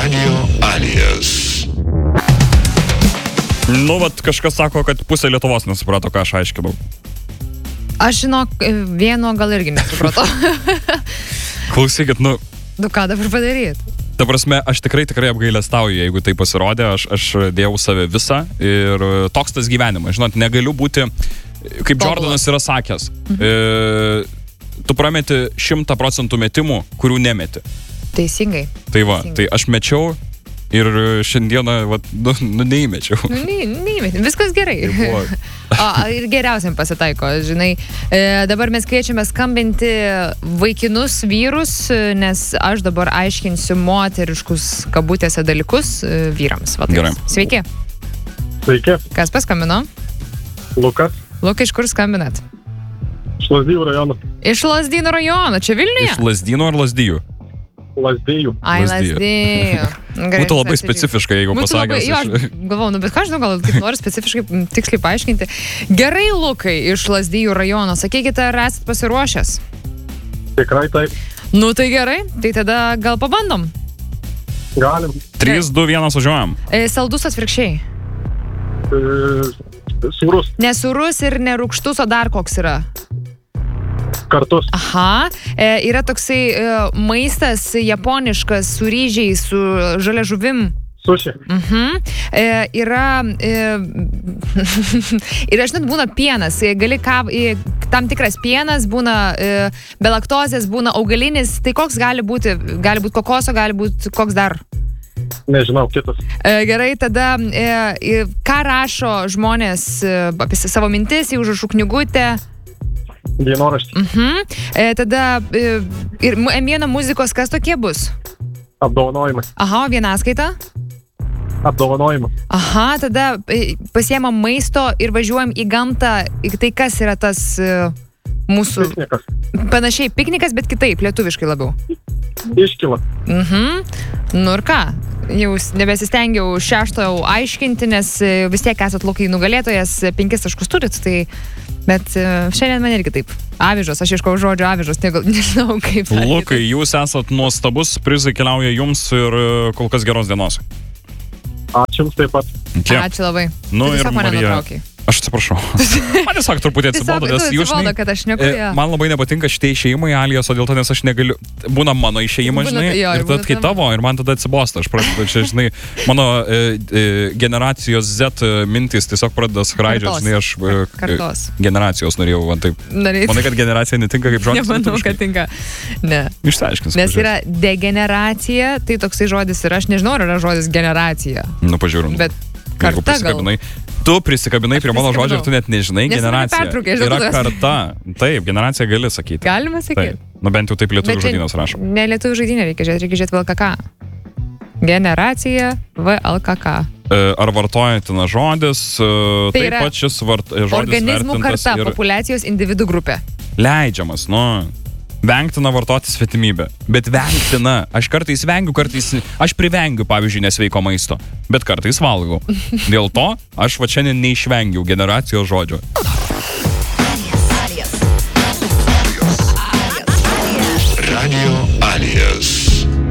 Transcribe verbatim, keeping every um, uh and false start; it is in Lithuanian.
Radio Alijas. Nu, vat kažkas sako, kad pusė Lietuvos nesuprato, ką aš aiškinau. Aš žinok, vieno gal irgi nesupratau. Klausykit, nu... Nu, ką dabar padaryti? Ta prasme, aš tikrai tikrai apgailestauju, jeigu tai pasirodė, aš, aš dėjau save visą ir toks tas gyvenimas. Žinot, negaliu būti, kaip Tobulas. Jordanas yra sakęs, mhm. e, tu prameti šimtą procentų metimų, kurių nemeti. Teisingai. Tai va, Teisingai. tai aš mečiau ir šiandieną, va, nu, nu neįmečiau. Nu, ne, neįmečiau, viskas gerai. O, ir geriausiam pasitaiko, žinai. E, dabar mes kviečiame skambinti vaikinus vyrus, nes aš dabar aiškinsiu moteriškus kabutėse dalykus e, vyrams. Va, gerai. Sveiki. Sveiki. Kas paskambino? Lukas. Lukai, iš kur skambinat? Iš Lazdijų rajono. Iš Lazdynų rajono, čia Vilniuje? Iš Lazdynų ar Lazdijų? Lazdijų. Ai, Lazdijų. Būtų labai specifiškai, jeigu Būtų pasakęs. Labai, jo, aš galvau, nu, bet ką žinau, gal kaip nori specifiškai, tiksliai paaiškinti. Gerai, Lukai, iš Lazdijų rajono. Sakykite, ar esat pasiruošęs? Tikrai taip. Nu, tai gerai. Tai tada gal pabandom? Galim. trys, du, vienas važiuojam. E, saldus atvirkščiai. E, surus. Nesurus ir nerūgštus, o dar koks yra? Kartus. Aha, e, yra toksai e, maistas japoniškas su ryžiais, su žalia žuvim. Suši. Mhm. E, yra, e, ir aš net būna pienas, e, gali ką, e, tam tikras pienas, būna e, be laktozės, būna augalinis, tai koks gali būti, gali būti kokoso, gali būti koks dar? Nežinau, kitas. E, gerai, tada e, e, ką rašo žmonės e, apie savo mintis, į užrašų knygutę? Dienoraštį. Mhm. E, tada e, ir em vieno muzikos kas tokie bus? Apdovanojimai. Aha, vienaskaita? Apdovanojimai. Aha, tada e, pasiemam maisto ir važiuojam į gamtą. Tai kas yra tas e, mūsų... Piknikas. Panašiai piknikas, bet kitaip, lietuviškai labiau. Iškyla. Mhm. Nu ir ką? Jau nebesistengiau šešto jau aiškinti, nes e, vis tiek esat Lukai nugalėtojas, penkis taškus turit, tai... Bet uh, šiandien man irgi taip. Avižos, aš ieškau žodžio avižos, negal, nežinau kaip. Lukai, jūs esat nuostabus, prizai keliauja jums ir kol kas geros dienos. Ačiū jums taip pat. Kiek? Ačiū labai. Nu, tu tiesiog mane Marija... nutraukiai. Aš atsiprašau. Man tiesiog truputį atsibodo, nes jūs... Atsibodo, kad aš nekuria. Man labai nepatinka šitie išėjimai Alijos, o dėl to, nes aš negaliu... Būna mano išėjimas, žinai, jo, ir tada kai tavo, ir man tada atsibosta. Aš pradedu, čia, žinai, mano e, e, generacijos Z mintys tiesiog pradeda skraidžioti, žinai, aš... E, Kartos. Generacijos norėjau, man taip... Norėjai. Manai, kad generacija netinka kaip žodis? Nemanau, kad tinka. Ne. Išsiaiškins. Nes yra degeneracija, tai toksai žodis ir aš nežinau, ar yra žodis generacija. Nu, pažiūrim. Bet karta gal... Tu prisikabinai prie mano žodžio ir tu net nežinai, nes generacija. Yra karta. Taip, generacija gali sakyti. Galima sakyti. Taip. Nu bent jau taip lietuvių žodynas rašo. Ne lietuvių žodynė reikia žiūrėti, reikia žiūrėti V L K K. Generacija V L K K. Ar vartojatina žodis, tai taip pat šis vart, žodis organizmų karta, ir... populiacijos individų grupė. Leidžiamas, nu... Vengtina vartoti svetimybę. Bet vengtina. Aš kartais vengiu, kartais... Aš privengiu, pavyzdžiui, nesveiko maisto. Bet kartais valgau. Dėl to aš va šiandien neišvengiau generacijos žodžio.